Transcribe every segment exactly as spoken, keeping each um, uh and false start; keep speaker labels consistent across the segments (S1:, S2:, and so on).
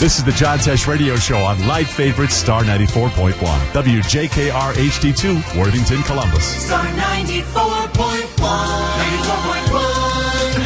S1: This is the John Tesh Radio Show on Live Favorite Star ninety-four point one. W J K R H D two, Worthington, Columbus.
S2: Star ninety-four point one. ninety-four point one,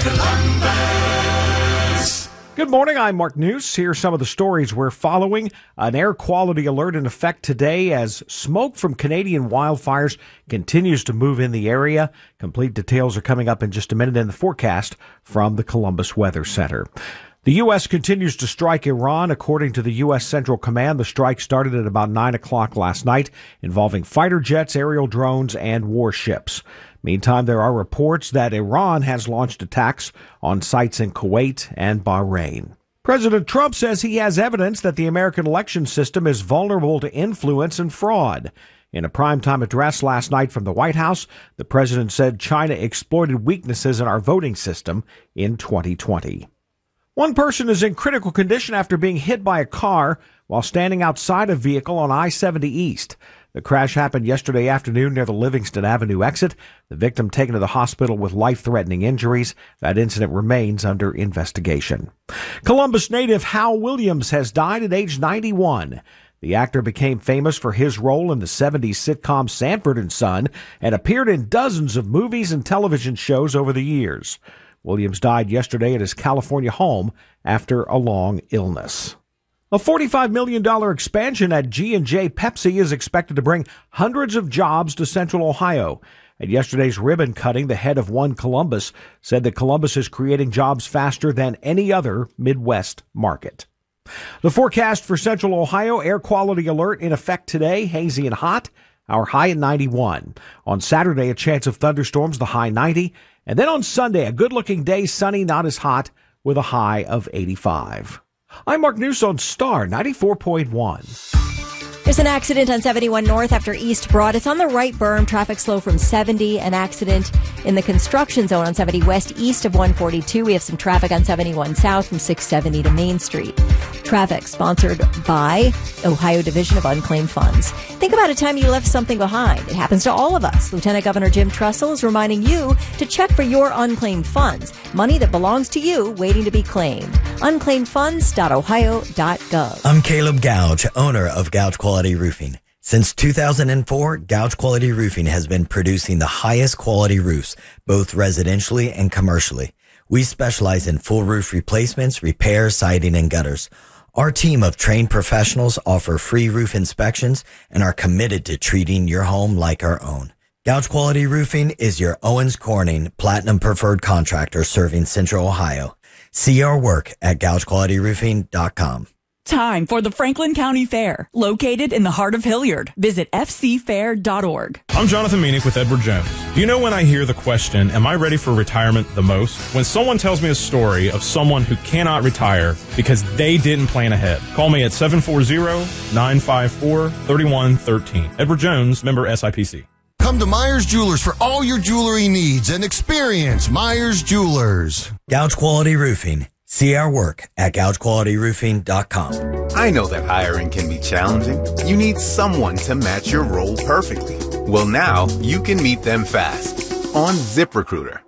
S2: Columbus.
S3: Good morning, I'm Mark News. Here are some of the stories we're following. An air quality alert in effect today as smoke from Canadian wildfires continues to move in the area. Complete details are coming up in just a minute in the forecast from the Columbus Weather Center. The U S continues to strike Iran. According to the U S Central Command, the strike started at about nine o'clock last night, involving fighter jets, aerial drones, and warships. Meantime, there are reports that Iran has launched attacks on sites in Kuwait and Bahrain. President Trump says he has evidence that the American election system is vulnerable to influence and fraud. In a primetime address last night from the White House, the president said China exploited weaknesses in our voting system in twenty twenty. One person is in critical condition after being hit by a car while standing outside a vehicle on I seventy East. The crash happened yesterday afternoon near the Livingston Avenue exit. The victim taken to the hospital with life-threatening injuries. That incident remains under investigation. Columbus native Hal Williams has died at age ninety-one. The actor became famous for his role in the seventies sitcom Sanford and Son and appeared in dozens of movies and television shows over the years. Williams died yesterday at his California home after a long illness. A forty-five million dollars expansion at G and J Pepsi is expected to bring hundreds of jobs to Central Ohio. At yesterday's ribbon cutting, the head of One Columbus said that Columbus is creating jobs faster than any other Midwest market. The forecast for Central Ohio: air quality alert in effect today, hazy and hot, our high at ninety-one. On Saturday, a chance of thunderstorms, the high ninety. And then on Sunday, a good-looking day, sunny, not as hot, with a high of eighty-five. I'm Mark News on Star ninety-four point one.
S4: There's an accident on seventy-one North after East Broad. It's on the right berm. Traffic slow from seventy. An accident in the construction zone on seventy West east of one forty-two. We have some traffic on seventy-one South from six seventy to Main Street. Traffic sponsored by Ohio Division of Unclaimed Funds. Think about a time you left something behind. It happens to all of us. Lieutenant Governor Jim Trussell is reminding you to check for your unclaimed funds. Money that belongs to you waiting to be claimed. unclaimed funds dot ohio dot gov.
S5: I'm Caleb Gouge, owner of Gouge Quality Roofing. Since two thousand four, Gouge Quality Roofing has been producing the highest quality roofs, both residentially and commercially. We specialize in full roof replacements, repairs, siding, and gutters. Our team of trained professionals offer free roof inspections and are committed to treating your home like our own. Gouge Quality Roofing is your Owens Corning Platinum Preferred Contractor serving Central Ohio. See our work at gouge quality roofing dot com.
S6: Time for the Franklin County Fair, located in the heart of Hilliard. Visit f c fair dot org.
S7: I'm Jonathan Meanick with Edward Jones. Do you know when I hear the question, am I ready for retirement the most? When someone tells me a story of someone who cannot retire because they didn't plan ahead. Call me at seven four zero, nine five four, three one one three. Edward Jones, member S I P C.
S8: Come to Myers Jewelers for all your jewelry needs and experience Myers Jewelers.
S5: Gouge Quality Roofing. See our work at gouge quality roofing dot com.
S9: I know that hiring can be challenging. You need someone to match your role perfectly. Well, now you can meet them fast on ZipRecruiter.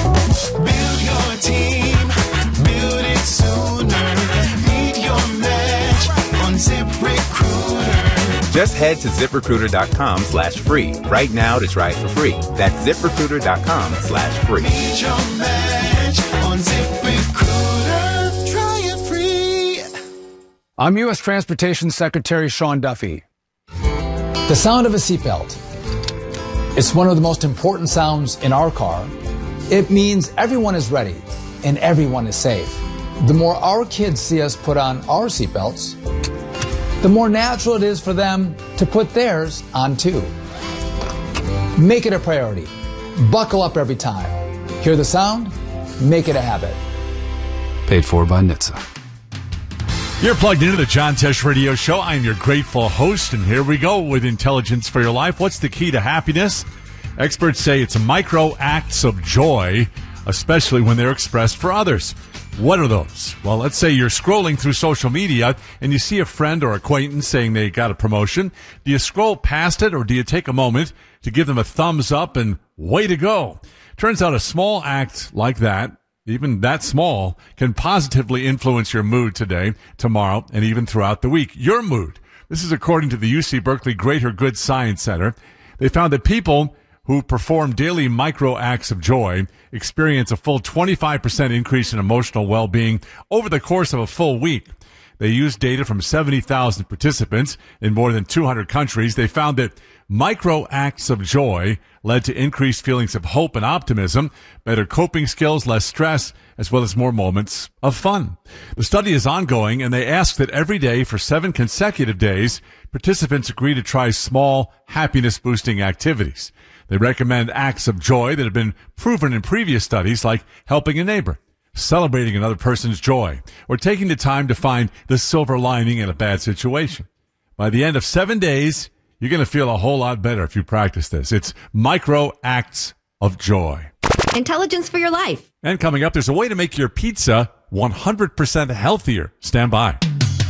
S2: Build your team, build it sooner. Meet your match on ZipRecruiter.
S9: Just head to ZipRecruiter.com slash free right now to try it for free. That's ZipRecruiter.com slash free.
S2: Meet your match on ZipRecruiter. Try it free.
S10: I'm U S Transportation Secretary Sean Duffy. The sound of a seatbelt. It's one of the most important sounds in our car. It means everyone is ready and everyone is safe. The more our kids see us put on our seatbelts, the more natural it is for them to put theirs on too. Make it a priority. Buckle up every time. Hear the sound? Make it a habit.
S11: Paid for by N H T S A.
S1: You're plugged into the John Tesh Radio Show. I'm your grateful host, and here we go with Intelligence for Your Life. What's the key to happiness? Experts say it's micro acts of joy, especially when they're expressed for others. What are those? Well, let's say you're scrolling through social media and you see a friend or acquaintance saying they got a promotion. Do you scroll past it, or do you take a moment to give them a thumbs up and way to go? Turns out a small act like that even that small, can positively influence your mood today, tomorrow, and even throughout the week. Your mood. This is according to the U C Berkeley Greater Good Science Center. They found that people who perform daily micro acts of joy experience a full twenty-five percent increase in emotional well-being over the course of a full week. They used data from seventy thousand participants in more than two hundred countries. They found that micro acts of joy led to increased feelings of hope and optimism, better coping skills, less stress, as well as more moments of fun. The study is ongoing, and they ask that every day for seven consecutive days, participants agree to try small, happiness-boosting activities. They recommend acts of joy that have been proven in previous studies, like helping a neighbor, celebrating another person's joy, or taking the time to find the silver lining in a bad situation. By the end of seven days, you're going to feel a whole lot better if you practice this. It's micro acts of joy.
S12: Intelligence for your life.
S1: And coming up, there's a way to make your pizza one hundred percent healthier. Stand by.